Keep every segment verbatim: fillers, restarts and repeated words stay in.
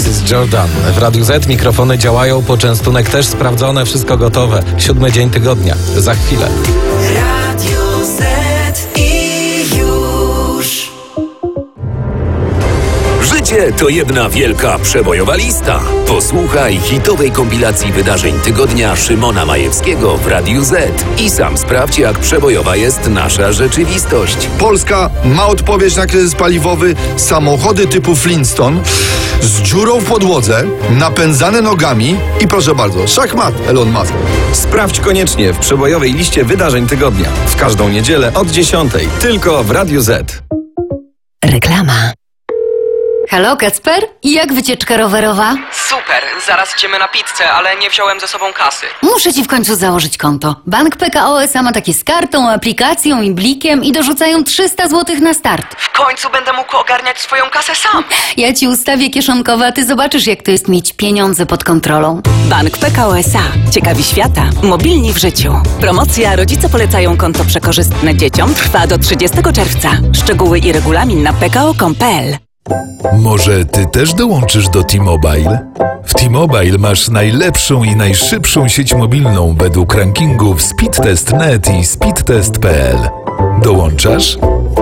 missus Jordan. W Radiu Z mikrofony działają, poczęstunek też sprawdzone, wszystko gotowe. Siódmy dzień tygodnia. Za chwilę. Radio Z i już. Życie to jedna wielka przebojowa lista. Posłuchaj hitowej kompilacji wydarzeń tygodnia Szymona Majewskiego w Radiu Z i sam sprawdź, jak przebojowa jest nasza rzeczywistość. Polska ma odpowiedź na kryzys paliwowy. Samochody typu Flintstone z dziurą w podłodze, napędzane nogami i proszę bardzo, szachmat Elon Musk. Sprawdź koniecznie w przebojowej liście wydarzeń tygodnia. W każdą niedzielę od dziesiątej. Tylko w Radiu Z. Reklama. Halo, Kacper? I jak wycieczka rowerowa? Super, zaraz idziemy na pizzę, ale nie wziąłem ze sobą kasy. Muszę ci w końcu założyć konto. Bank P K O S A ma takie z kartą, aplikacją i blikiem i dorzucają trzysta złotych na start. W końcu będę mógł ogarniać swoją kasę sam. Ja ci ustawię kieszonkowe, a ty zobaczysz, jak to jest mieć pieniądze pod kontrolą. Bank P K O S A. Ciekawi świata. Mobilni w życiu. Promocja Rodzice polecają konto przekorzystne dzieciom trwa do trzydziestego czerwca. Szczegóły i regulamin na p k o kropka com kropka p l. Może ty też dołączysz do T-Mobile? W T-Mobile masz najlepszą i najszybszą sieć mobilną według rankingów Speedtest kropka net i speedtest kropka p l. Dołączasz?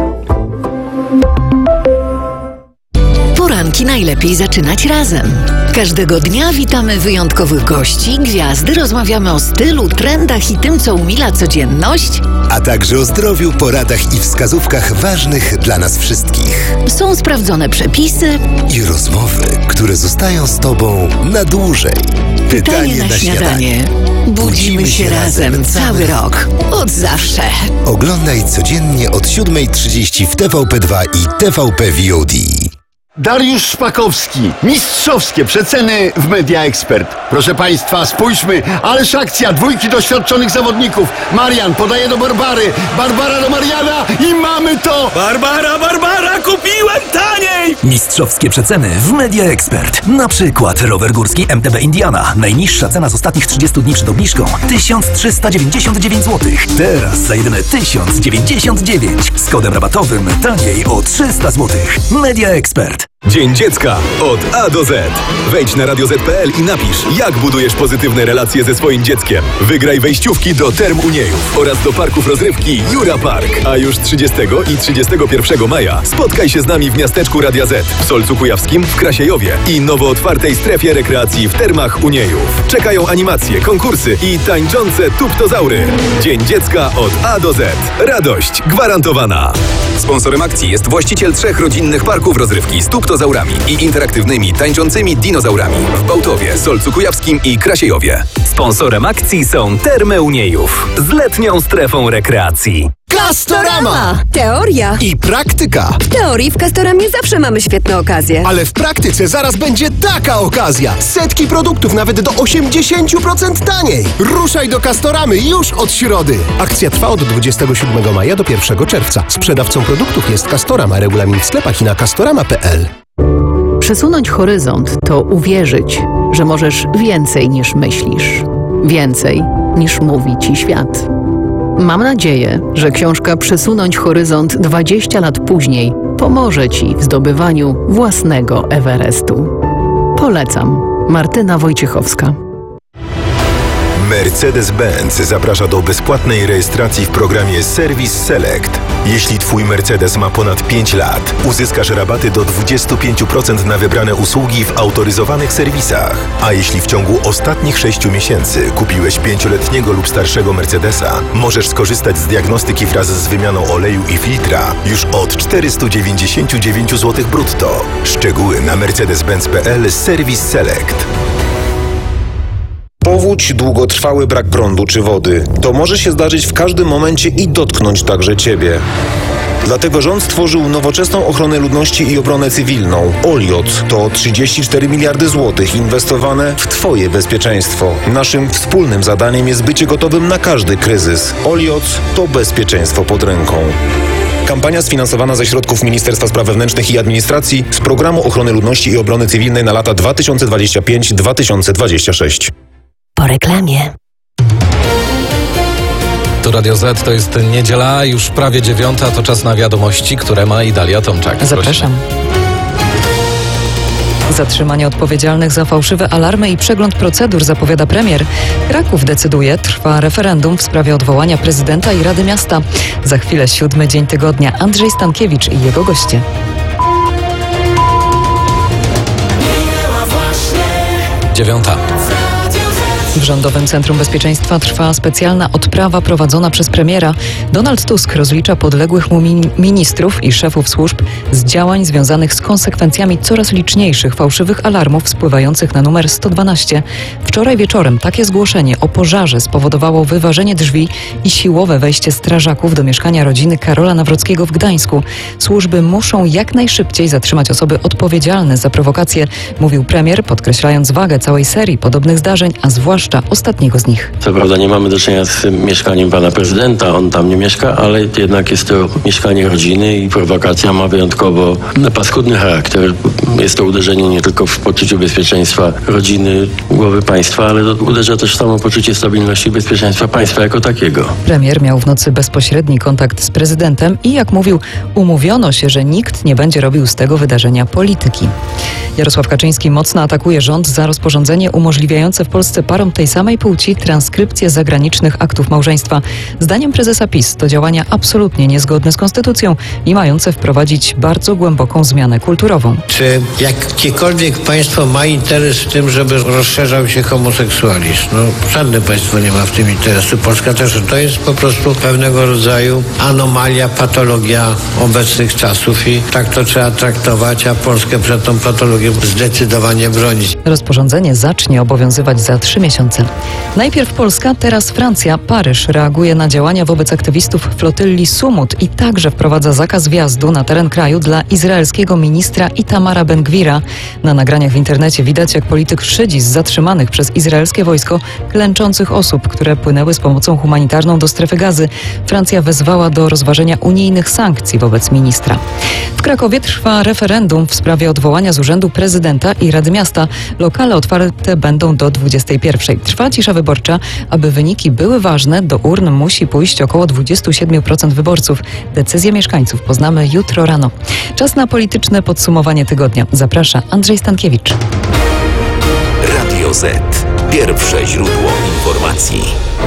Poranki najlepiej zaczynać razem. Każdego dnia witamy wyjątkowych gości, gwiazdy, rozmawiamy o stylu, trendach i tym, co umila codzienność. A także o zdrowiu, poradach i wskazówkach ważnych dla nas wszystkich. Są sprawdzone przepisy i rozmowy, które zostają z Tobą na dłużej. Pytanie, Pytanie na, na śniadanie. śniadanie. Budzimy się razem cały rok. Od zawsze. Oglądaj codziennie od siódma trzydzieści w T V P dwa i T V P V O D. Dariusz Szpakowski. Mistrzowskie przeceny w Media Expert. Proszę Państwa, spójrzmy, ależ akcja, dwójki doświadczonych zawodników. Marian podaje do Barbary, Barbara do Mariana i mamy to! Barbara, Barbara, kupiłem taniej! Mistrzowskie przeceny w Media Expert. Na przykład rower górski M T B Indiana. Najniższa cena z ostatnich trzydziestu dni przed obniżką tysiąc trzysta dziewięćdziesiąt dziewięć złotych. Teraz za jedyne tysiąc dziewięćdziesiąt dziewięć. Z kodem rabatowym taniej o trzysta złotych. Media Expert. Dzień Dziecka od A do Z. Wejdź na radio zet kropka p l i napisz, jak budujesz pozytywne relacje ze swoim dzieckiem. Wygraj wejściówki do Term Uniejów oraz do parków rozrywki Jura Park. A już trzydziestego i trzydziestego pierwszego maja spotkaj się z nami w miasteczku Radia Z, w Solcu Kujawskim, w Krasiejowie i nowo otwartej strefie rekreacji w Termach Uniejów. Czekają animacje, konkursy i tańczące tuptozaury. Dzień Dziecka od A do Z. Radość gwarantowana. Sponsorem akcji jest właściciel trzech rodzinnych parków rozrywki z tuptozaurami i interaktywnymi tańczącymi dinozaurami w Bałtowie, Solcu Kujawskim i Krasiejowie. Sponsorem akcji są Termy Uniejów z letnią strefą rekreacji. Castorama! Teoria i praktyka. W teorii w Castoramie zawsze mamy świetne okazje. Ale w praktyce zaraz będzie taka okazja. Setki produktów nawet do osiemdziesiąt procent taniej. Ruszaj do Castoramy już od środy. Akcja trwa od dwudziestego siódmego maja do pierwszego czerwca. Sprzedawcą produktów jest Castorama. Regulamin w sklepach i na castorama kropka p l. Przesunąć horyzont to uwierzyć, że możesz więcej niż myślisz. Więcej niż mówi ci świat. Mam nadzieję, że książka Przesunąć horyzont dwadzieścia lat później pomoże ci w zdobywaniu własnego Everestu. Polecam. Martyna Wojciechowska. Mercedes-Benz zaprasza do bezpłatnej rejestracji w programie Service Select. Jeśli Twój Mercedes ma ponad pięć lat, uzyskasz rabaty do dwadzieścia pięć procent na wybrane usługi w autoryzowanych serwisach. A jeśli w ciągu ostatnich sześciu miesięcy kupiłeś pięcioletniego lub starszego Mercedesa, możesz skorzystać z diagnostyki wraz z wymianą oleju i filtra już od czterysta dziewięćdziesiąt dziewięć złotych brutto. Szczegóły na mercedes benz kropka p l Service Select. Powódź, długotrwały brak prądu czy wody. To może się zdarzyć w każdym momencie i dotknąć także Ciebie. Dlatego rząd stworzył nowoczesną ochronę ludności i obronę cywilną. Oliot to trzydzieści cztery miliardy złotych inwestowane w Twoje bezpieczeństwo. Naszym wspólnym zadaniem jest bycie gotowym na każdy kryzys. Oliot to bezpieczeństwo pod ręką. Kampania sfinansowana ze środków Ministerstwa Spraw Wewnętrznych i Administracji z Programu Ochrony Ludności i Obrony Cywilnej na lata dwa tysiące dwudziesty piąty do dwa tysiące dwudziestego szóstego. Po reklamie. Tu Radio Z, to jest niedziela, już prawie dziewiąta, to czas na wiadomości, które ma Idalia Tomczak. Zapraszam. Prosimy. Zatrzymanie odpowiedzialnych za fałszywe alarmy i przegląd procedur zapowiada premier. Kraków decyduje, trwa referendum w sprawie odwołania prezydenta i Rady Miasta. Za chwilę siódmy dzień tygodnia. Andrzej Stankiewicz i jego goście. Dziewiąta. W Rządowym Centrum Bezpieczeństwa trwa specjalna odprawa prowadzona przez premiera. Donald Tusk rozlicza podległych mu min- ministrów i szefów służb z działań związanych z konsekwencjami coraz liczniejszych fałszywych alarmów spływających na numer sto dwanaście. Wczoraj wieczorem takie zgłoszenie o pożarze spowodowało wyważenie drzwi i siłowe wejście strażaków do mieszkania rodziny Karola Nawrockiego w Gdańsku. Służby muszą jak najszybciej zatrzymać osoby odpowiedzialne za prowokacje, mówił premier, podkreślając wagę całej serii podobnych zdarzeń, a zwłaszcza ostatniego z nich. Co prawda nie mamy do czynienia z mieszkaniem pana prezydenta, on tam nie mieszka, ale jednak jest to mieszkanie rodziny i prowokacja ma wyjątkowo paskudny charakter. Jest to uderzenie nie tylko w poczucie bezpieczeństwa rodziny, głowy państwa, ale uderza też w samo poczucie stabilności i bezpieczeństwa państwa jako takiego. Premier miał w nocy bezpośredni kontakt z prezydentem i jak mówił, umówiono się, że nikt nie będzie robił z tego wydarzenia polityki. Jarosław Kaczyński mocno atakuje rząd za rozporządzenie umożliwiające w Polsce parom tej samej płci transkrypcję zagranicznych aktów małżeństwa. Zdaniem prezesa PiS to działania absolutnie niezgodne z konstytucją i mające wprowadzić bardzo głęboką zmianę kulturową. Czy jakiekolwiek państwo ma interes w tym, żeby rozszerzał się homoseksualizm? No, żadne państwo nie ma w tym interesu. Polska też. To jest po prostu pewnego rodzaju anomalia, patologia obecnych czasów i tak to trzeba traktować, a Polskę przed tą patologią zdecydowanie bronić. Rozporządzenie zacznie obowiązywać za trzy miesiące. Najpierw Polska, teraz Francja. Paryż reaguje na działania wobec aktywistów flotylli Sumut i także wprowadza zakaz wjazdu na teren kraju dla izraelskiego ministra Itamara Ben-Gvira. Na nagraniach w internecie widać, jak polityk szydzi z zatrzymanych przez izraelskie wojsko klęczących osób, które płynęły z pomocą humanitarną do strefy Gazy. Francja wezwała do rozważenia unijnych sankcji wobec ministra. W Krakowie trwa referendum w sprawie odwołania z urzędu prezydenta i Rady Miasta. Lokale otwarte będą do dwudziestej pierwszej. Trwa cisza wyborcza. Aby wyniki były ważne, do urn musi pójść około dwadzieścia siedem procent wyborców. Decyzję mieszkańców poznamy jutro rano. Czas na polityczne podsumowanie tygodnia. Zaprasza Andrzej Stankiewicz. Radio Z. Pierwsze źródło informacji.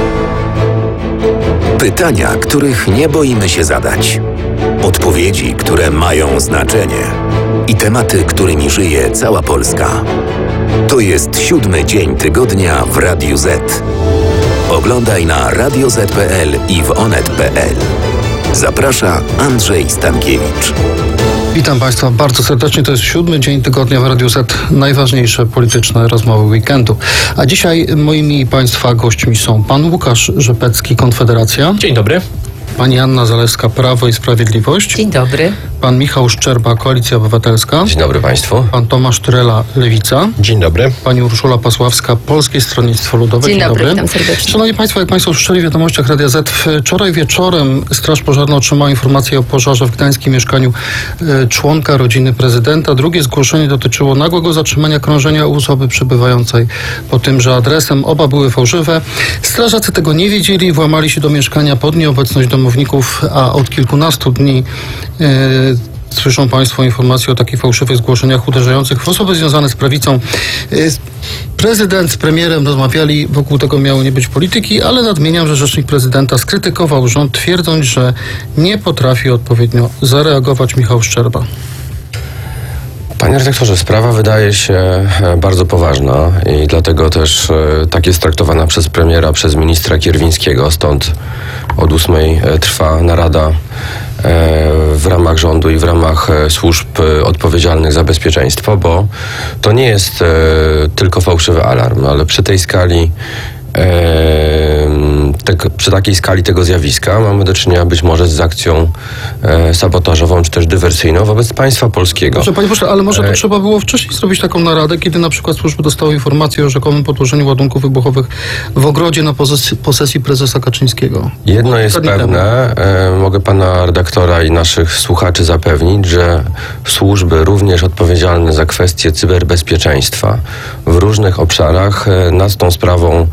Pytania, których nie boimy się zadać. Odpowiedzi, które mają znaczenie. I tematy, którymi żyje cała Polska. To jest siódmy dzień tygodnia w Radiu Z. Oglądaj na radio zet kropka pe el i w onet kropka pe el. Zaprasza Andrzej Stankiewicz. Witam Państwa bardzo serdecznie. To jest siódmy dzień tygodnia w Radiu Z. Najważniejsze polityczne rozmowy weekendu. A dzisiaj moimi Państwa gośćmi są pan Łukasz Rzepecki, Konfederacja. Dzień dobry. Pani Anna Zalewska, Prawo i Sprawiedliwość. Dzień dobry. Pan Michał Szczerba, Koalicja Obywatelska. Dzień dobry Państwu. Pan Tomasz Trela, Lewica. Dzień dobry. Pani Urszula Pasławska, Polskie Stronnictwo Ludowe. Dzień, Dzień dobry, dobry. witam serdecznie. Szanowni Państwo, jak Państwo słyszeli w wiadomościach Radia Z, wczoraj wieczorem Straż Pożarna otrzymała informację o pożarze w gdańskim mieszkaniu e, członka rodziny prezydenta. Drugie zgłoszenie dotyczyło nagłego zatrzymania krążenia u osoby przebywającej pod tymże adresem. Oba były fałszywe. Strażacy tego nie wiedzieli, włamali się do mieszkania pod nieobecność domowników, a od kilkunastu dni e, słyszą Państwo informacje o takich fałszywych zgłoszeniach uderzających w osoby związane z prawicą. E, prezydent z premierem rozmawiali, wokół tego miało nie być polityki, ale nadmieniam, że rzecznik prezydenta skrytykował rząd, twierdząc, że nie potrafi odpowiednio zareagować. Michał Szczerba. Panie redaktorze, sprawa wydaje się bardzo poważna i dlatego też tak jest traktowana przez premiera, przez ministra Kierwińskiego. Stąd od ósmej trwa narada w ramach rządu i w ramach służb odpowiedzialnych za bezpieczeństwo, bo to nie jest tylko fałszywy alarm, ale przy tej skali Te, przy takiej skali tego zjawiska mamy do czynienia być może z akcją e, sabotażową czy też dywersyjną wobec państwa polskiego. Proszę, panie pośle, ale może to e... trzeba było wcześniej zrobić taką naradę, kiedy na przykład służby dostały informację o rzekomym podłożeniu ładunków wybuchowych w ogrodzie na posesji, posesji prezesa Kaczyńskiego. Jedno jest pewne, e, mogę pana redaktora i naszych słuchaczy zapewnić, że służby również odpowiedzialne za kwestie cyberbezpieczeństwa w różnych obszarach e, nad tą sprawą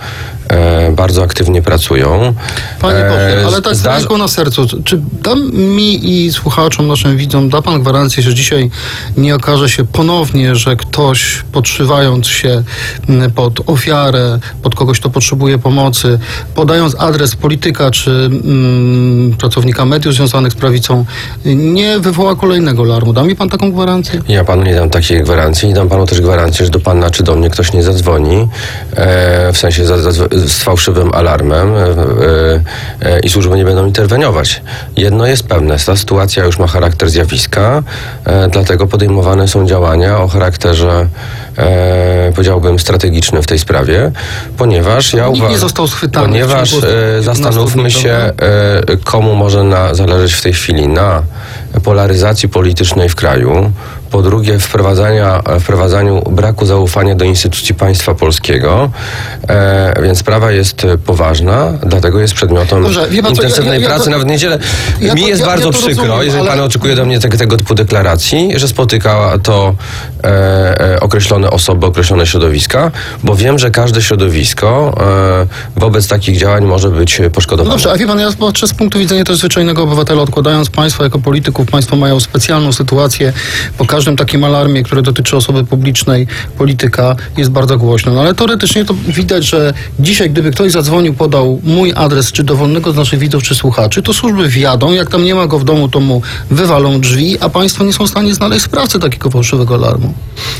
e, bardzo aktywnie pracują. Panie pośle, ale tak zda- tylko na sercu. Czy da mi i słuchaczom, naszym widzom, da pan gwarancję, że dzisiaj nie okaże się ponownie, że ktoś podszywając się pod ofiarę, pod kogoś, kto potrzebuje pomocy, podając adres polityka czy mm, pracownika mediów związanych z prawicą, nie wywoła kolejnego alarmu? Da mi pan taką gwarancję? Ja panu nie dam takiej gwarancji. Nie dam panu też gwarancji, że do pana czy do mnie ktoś nie zadzwoni, e, w sensie za, za, z fałszywym alarmem e, e, i służby nie będą interweniować. Jedno jest pewne, ta sytuacja już ma charakter zjawiska, e, dlatego podejmowane są działania o charakterze, e, powiedziałbym, strategicznym w tej sprawie, ponieważ ja Nikt uważam, nie został schwytany. ponieważ e, zastanówmy się, e, komu może na, zależeć w tej chwili na polaryzacji politycznej w kraju, po drugie wprowadzania, wprowadzaniu braku zaufania do instytucji państwa polskiego, e, więc sprawa jest poważna, dlatego jest przedmiotem Dobrze, wie pan co, intensywnej ja- ja- ja pracy to- nawet w niedzielę. ja Mi to- jest ja- bardzo ja to przykro, rozumiem, jeżeli ale- pan oczekuje do mnie tego, tego typu deklaracji, że spotyka to e, e, określone osoby, określone środowiska, bo wiem, że każde środowisko e, wobec takich działań może być No poszkodowane. dobrze, a wie pan, ja patrzę z punktu widzenia też zwyczajnego obywatela, odkładając państwa jako polityków, państwo mają specjalną sytuację, po każdym takim alarmie, który dotyczy osoby publicznej, polityka, jest bardzo głośno. No ale teoretycznie to widać, że dzisiaj, gdyby ktoś zadzwonił, podał mój adres, czy dowolnego z naszych widzów, czy słuchaczy, to służby wjadą, jak tam nie ma go w domu, to mu wywalą drzwi, a państwo nie są w stanie znaleźć sprawcy takiego fałszywego alarmu.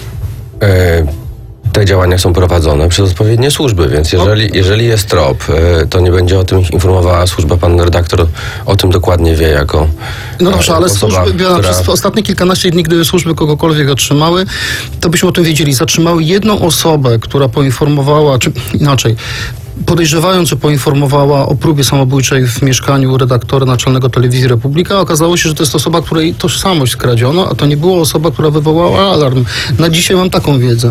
E, te działania są prowadzone przez odpowiednie służby, więc jeżeli, jeżeli jest trop, e, to nie będzie o tym informowała służba. Pan redaktor o tym dokładnie wie, jako No dobrze, e, ale osoba, służby, która... przez ostatnie kilkanaście dni, gdyby służby kogokolwiek otrzymały, to byśmy o tym wiedzieli. Zatrzymały jedną osobę, która poinformowała, czy inaczej, podejrzewając, że poinformowała o próbie samobójczej w mieszkaniu redaktora naczelnego Telewizji Republika, okazało się, że to jest osoba, której tożsamość skradziono, a to nie była osoba, która wywołała alarm. Na dzisiaj mam taką wiedzę.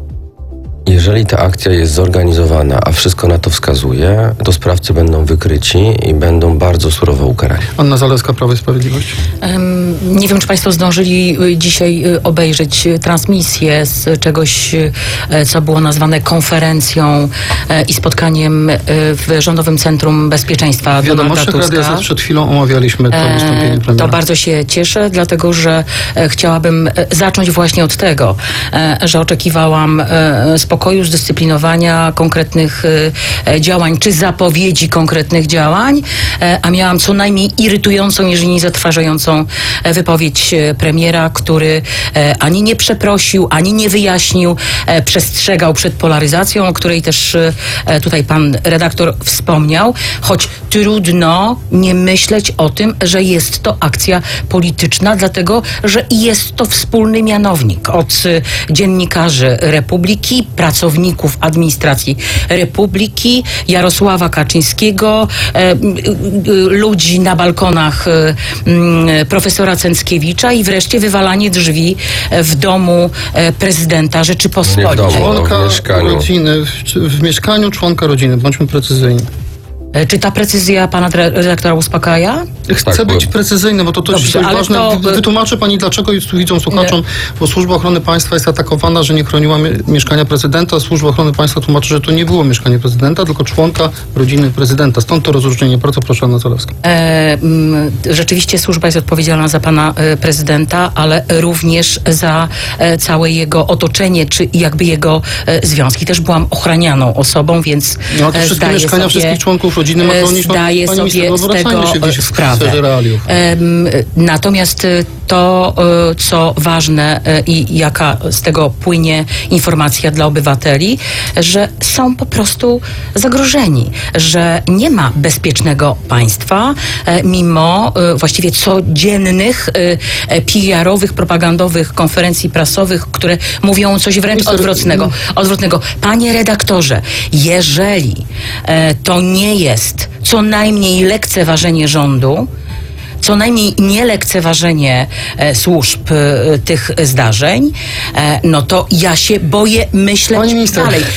Jeżeli ta akcja jest zorganizowana, a wszystko na to wskazuje, to sprawcy będą wykryci i będą bardzo surowo ukarani. Anna Zalewska, Prawo i Sprawiedliwość. Em, Nie wiem, czy Państwo zdążyli y, dzisiaj y, obejrzeć y, transmisję z czegoś, y, co było nazwane konferencją y, i spotkaniem y, w Rządowym Centrum Bezpieczeństwa W Donalda wiadomościach Radia Tuska. Z przed chwilą omawialiśmy to wystąpienie E, premiera. To bardzo się cieszę, dlatego że e, chciałabym e, zacząć właśnie od tego, e, że oczekiwałam e, spokoju, zdyscyplinowania, konkretnych e, działań, czy zapowiedzi konkretnych działań, e, a miałam co najmniej irytującą, jeżeli nie zatrważającą e, wypowiedź e, premiera, który e, ani nie przeprosił, ani nie wyjaśnił, e, przestrzegał przed polaryzacją, o której też e, tutaj pan redaktor wspomniał, choć trudno nie myśleć o tym, że jest to akcja polityczna, dlatego, że jest to wspólny mianownik od y, dziennikarzy Republiki, pracowników administracji Republiki, Jarosława Kaczyńskiego, e, y, y, ludzi na balkonach y, y, profesora Cęckiewicza i wreszcie wywalanie drzwi w domu e, prezydenta Rzeczypospolitej. Członka rodziny, w, w mieszkaniu członka rodziny, bądźmy precyzyjni. E, Czy ta precyzja pana dre- redaktora uspokaja? Chcę być precyzyjny, bo to, to Dobrze, jest ale ważne. to- Wy- Wytłumaczę pani, dlaczego i widzą słuchaczom, bo Służba Ochrony Państwa jest atakowana, że nie chroniła mie- mieszkania prezydenta. Służba Ochrony Państwa tłumaczy, że to nie było mieszkanie prezydenta, tylko członka rodziny prezydenta. Stąd to rozróżnienie. Bardzo proszę, Anna Zalewska. E, m, rzeczywiście służba jest odpowiedzialna za pana e, prezydenta, ale również za e, całe jego otoczenie, czy jakby jego e, związki. Też byłam ochranianą osobą, więc No, ale to e, wszystkie zdaję mieszkania sobie, wszystkich członków rodziny ma e, chronić, no, zdaję pani sobie minister, z no, wracajmy tego się gdzieś e, w sprawę. sferze realiów. Em, Natomiast e, to, e, co ważne e, i jaka z tego płynie informacja dla obywateli, że są po prostu zagrożeni, że nie ma bezpiecznego państwa, e, mimo e, właściwie codziennych e, e, P R owych, propagandowych konferencji prasowych, które mówią coś wręcz Minister- odwrotnego. odwrotnego. Panie redaktorze, jeżeli e, to nie jest co najmniej lekceważenie rządu, co najmniej nie lekceważenie e, służb e, tych zdarzeń, e, no to ja się boję myśleć dalej.